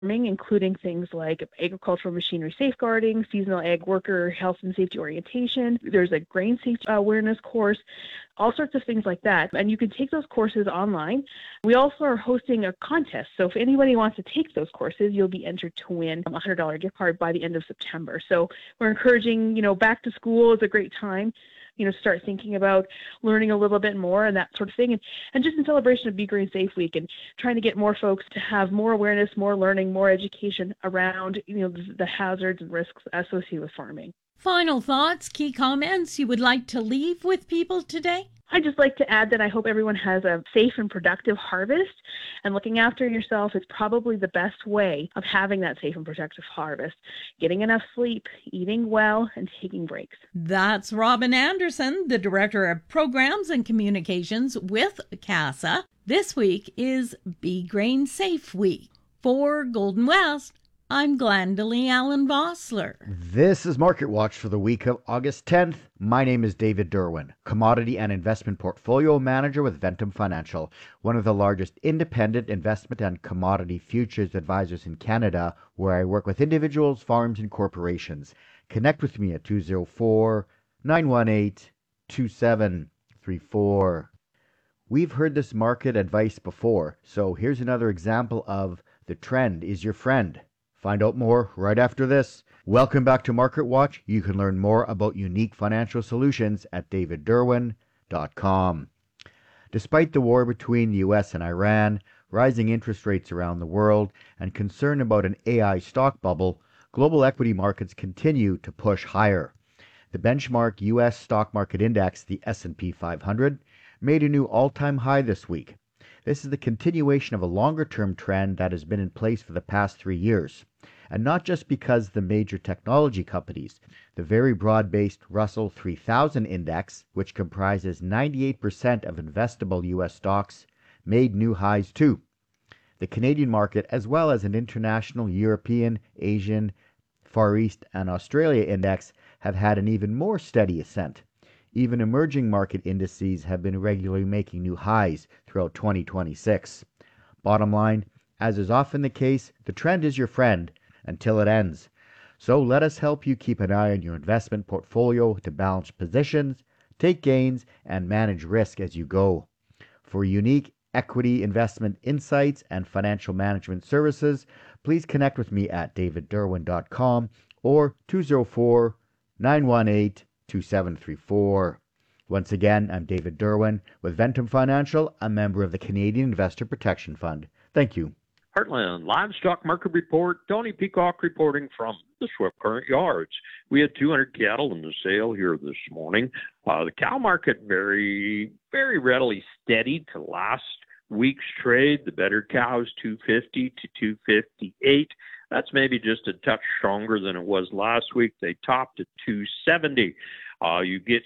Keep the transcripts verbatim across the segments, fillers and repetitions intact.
including things like agricultural machinery safeguarding, seasonal ag worker health and safety orientation. There's a grain safety awareness course, all sorts of things like that. And you can take those courses online. We also are hosting a contest. So if anybody wants to take those courses, you'll be entered to win a one hundred dollars gift card by the end of September. So we're encouraging, you know, back to school is a great time, you know, start thinking about learning a little bit more and that sort of thing. And, and just in celebration of Be Grain Safe Week and trying to get more folks to have more awareness, more learning, more education around, you know, the, the hazards and risks associated with farming. Final thoughts, key comments you would like to leave with people today? I'd just like to add that I hope everyone has a safe and productive harvest, and looking after yourself is probably the best way of having that safe and productive harvest. Getting enough sleep, eating well, and taking breaks. That's Robin Anderson, the Director of Programs and Communications with CASA. This week is Be Grain Safe Week. For Golden West, I'm Glendalee Allen Vossler. This is Market Watch for the week of August tenth. My name is David Derwin, Commodity and Investment Portfolio Manager with Ventum Financial, one of the largest independent investment and commodity futures advisors in Canada, where I work with individuals, farms, and corporations. Connect with me at two oh four, nine one eight, two seven three four. We've heard this market advice before, so here's another example of the trend is your friend. Find out more right after this. Welcome back to Market Watch. You can learn more about unique financial solutions at david derwin dot com. Despite the war between the U S and Iran, rising interest rates around the world, and concern about an A I stock bubble, global equity markets continue to push higher. The benchmark U S stock market index, the S and P five hundred, made a new all-time high this week. This is the continuation of a longer-term trend that has been in place for the past three years. And not just because the major technology companies, the very broad-based Russell three thousand index, which comprises ninety-eight percent of investable U S stocks, made new highs too. The Canadian market, as well as an international European, Asian, Far East, and Australia index, have had an even more steady ascent. Even emerging market indices have been regularly making new highs throughout twenty twenty-six. Bottom line, as is often the case, the trend is your friend until it ends. So let us help you keep an eye on your investment portfolio to balance positions, take gains, and manage risk as you go. For unique equity investment insights and financial management services, please connect with me at david derwin dot com or two oh four, nine one eight, two seven three four. Once again, I'm David Derwin with Ventum Financial, a member of the Canadian Investor Protection Fund. Thank you. Heartland Livestock Market Report. Tony Peacock reporting from the Swift Current Yards. We had two hundred cattle in the sale here this morning. Uh, the cow market very, very readily steady to last week's trade. The better cows two fifty to two fifty-eight. That's maybe just a touch stronger than it was last week. They topped at two seventy. Uh, you get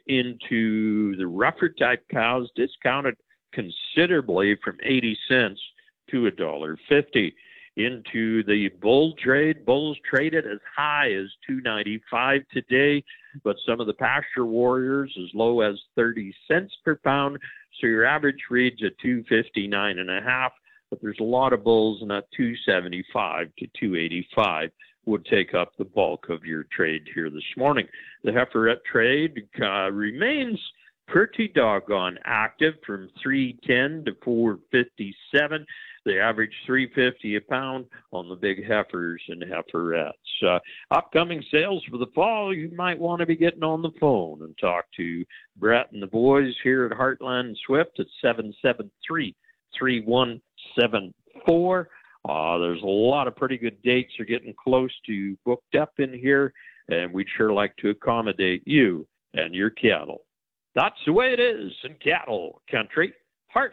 into the rougher type cows, discounted considerably from eighty cents to a dollar fifty. Into the bull trade, bulls traded as high as two ninety-five today, but some of the pasture warriors as low as thirty cents per pound. So your average reads at two fifty-nine and a half, but there's a lot of bulls in that two seventy-five to two eighty-five would take up the bulk of your trade here this morning. The heiferette trade uh, remains pretty doggone active from three ten to four fifty-seven. They average three fifty a pound on the big heifers and heiferettes. Uh, upcoming sales for the fall, you might want to be getting on the phone and talk to Brett and the boys here at Heartland Swift at seven seven three, three one seven four. Uh, there's a lot of pretty good dates are getting close to booked up in here, and we'd sure like to accommodate you and your cattle. That's the way it is in cattle country.